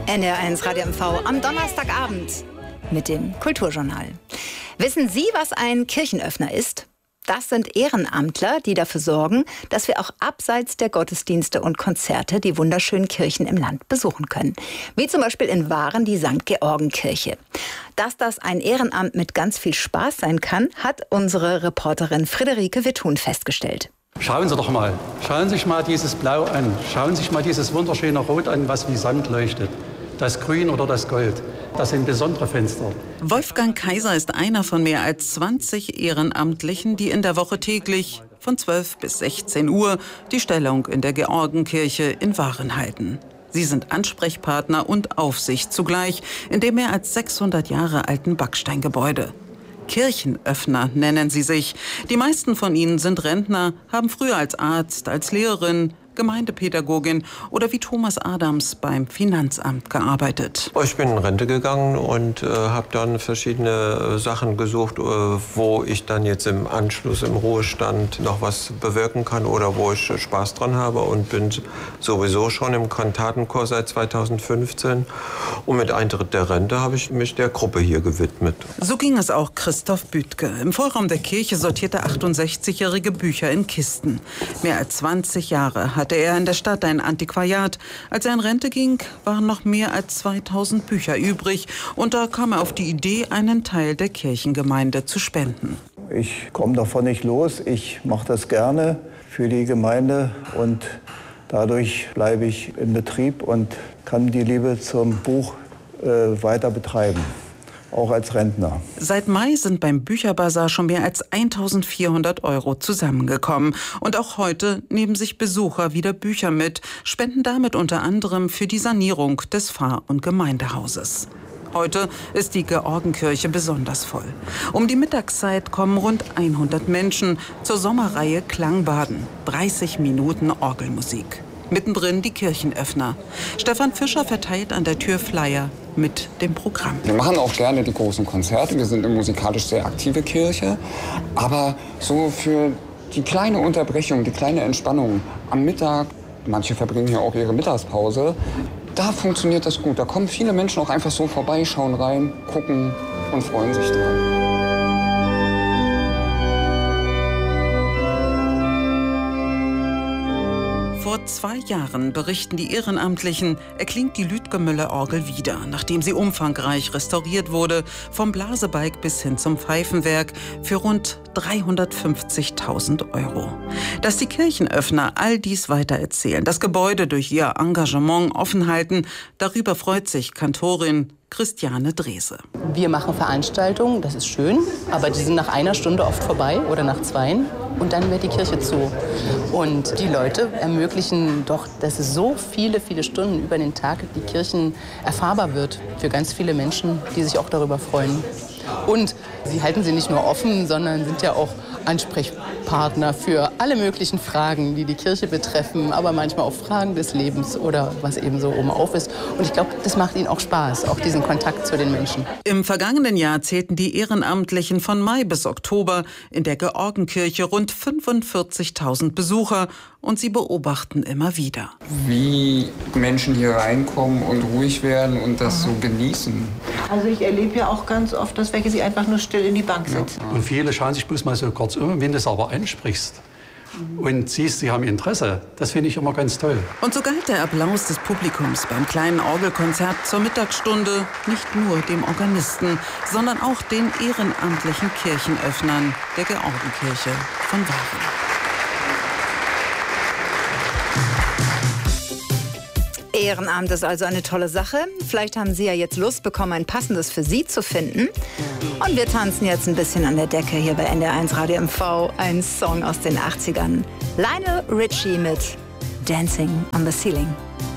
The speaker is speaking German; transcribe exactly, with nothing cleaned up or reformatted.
N D R eins Radio M V am Donnerstagabend mit dem Kulturjournal. Wissen Sie, was ein Kirchenöffner ist? Das sind Ehrenamtler, die dafür sorgen, dass wir auch abseits der Gottesdienste und Konzerte die wunderschönen Kirchen im Land besuchen können. Wie zum Beispiel in Waren die Sankt Georgen-Kirche. Dass das ein Ehrenamt mit ganz viel Spaß sein kann, hat unsere Reporterin Friederike Witthuhn festgestellt. Schauen Sie doch mal. Schauen Sie sich mal dieses Blau an. Schauen Sie sich mal dieses wunderschöne Rot an, was wie Sand leuchtet. Das Grün oder das Gold. Das sind besondere Fenster. Wolfgang Kaiser ist einer von mehr als zwanzig Ehrenamtlichen, die in der Woche täglich von zwölf bis sechzehn Uhr die Stellung in der Georgenkirche in Waren halten. Sie sind Ansprechpartner und Aufsicht zugleich in dem mehr als sechshundert Jahre alten Backsteingebäude. Kirchenöffner nennen sie sich. Die meisten von ihnen sind Rentner, haben früher als Arzt, als Lehrerin, Gemeindepädagogin oder wie Thomas Adams beim Finanzamt gearbeitet. Ich bin in Rente gegangen und äh, habe dann verschiedene äh, Sachen gesucht, äh, wo ich dann jetzt im Anschluss im Ruhestand noch was bewirken kann oder wo ich äh, Spaß dran habe, und bin sowieso schon im Kantatenchor seit zweitausendfünfzehn. Und mit Eintritt der Rente habe ich mich der Gruppe hier gewidmet. So ging es auch Christoph Büdke. Im Vorraum der Kirche sortiert der achtundsechzigjährige Bücher in Kisten. Mehr als zwanzig Jahre hatte er in der Stadt ein Antiquariat. Als er in Rente ging, waren noch mehr als zweitausend Bücher übrig. Und da kam er auf die Idee, einen Teil der Kirchengemeinde zu spenden. Ich komme davon nicht los. Ich mache das gerne für die Gemeinde. Und dadurch bleibe ich im Betrieb und kann die Liebe zum Buch äh, weiter betreiben. Auch als Rentner. Seit Mai sind beim Bücherbazar schon mehr als eintausendvierhundert Euro zusammengekommen. Und auch heute nehmen sich Besucher wieder Bücher mit, spenden damit unter anderem für die Sanierung des Pfarr- und Gemeindehauses. Heute ist die Georgenkirche besonders voll. Um die Mittagszeit kommen rund hundert Menschen zur Sommerreihe Klangbaden. dreißig Minuten Orgelmusik. Mittendrin die Kirchenöffner. Stefan Fischer verteilt an der Tür Flyer mit dem Programm. Wir machen auch gerne die großen Konzerte. Wir sind eine musikalisch sehr aktive Kirche. Aber so für die kleine Unterbrechung, die kleine Entspannung am Mittag, manche verbringen hier auch ihre Mittagspause, da funktioniert das gut. Da kommen viele Menschen auch einfach so vorbei, schauen rein, gucken und freuen sich dran. Vor zwei Jahren, berichten die Ehrenamtlichen, erklingt die Lütgemüller-Orgel wieder, nachdem sie umfangreich restauriert wurde, vom Blasebalg bis hin zum Pfeifenwerk, für rund dreihundertfünfzigtausend Euro. Dass die Kirchenöffner all dies weitererzählen, das Gebäude durch ihr Engagement offen halten, darüber freut sich Kantorin Christiane Drese. Wir machen Veranstaltungen, das ist schön, aber die sind nach einer Stunde oft vorbei oder nach zweien und dann wird die Kirche zu. Und die Leute ermöglichen doch, dass es so viele, viele Stunden über den Tag die Kirchen erfahrbar wird für ganz viele Menschen, die sich auch darüber freuen. Und sie halten sie nicht nur offen, sondern sind ja auch Ansprechpartner für alle möglichen Fragen, die die Kirche betreffen, aber manchmal auch Fragen des Lebens oder was eben so oben auf ist. Und ich glaube, das macht ihnen auch Spaß, auch diesen Kontakt zu den Menschen. Im vergangenen Jahr zählten die Ehrenamtlichen von Mai bis Oktober in der Georgenkirche rund fünfundvierzigtausend Besucher, und sie beobachten immer wieder, wie Menschen hier reinkommen und ruhig werden und das so genießen. Also ich erlebe ja auch ganz oft, dass welche sie einfach nur still in die Bank sitzen. Und viele schauen sich bloß mal so kurz um, wenn du es aber ansprichst und siehst, sie haben Interesse. Das finde ich immer ganz toll. Und so galt der Applaus des Publikums beim kleinen Orgelkonzert zur Mittagsstunde nicht nur dem Organisten, sondern auch den ehrenamtlichen Kirchenöffnern der Georgenkirche von Waren. Ehrenamt ist also eine tolle Sache. Vielleicht haben Sie ja jetzt Lust bekommen, ein passendes für Sie zu finden. Und wir tanzen jetzt ein bisschen an der Decke hier bei N D R eins Radio M V. Ein Song aus den achtzigern. Lionel Richie mit Dancing on the Ceiling.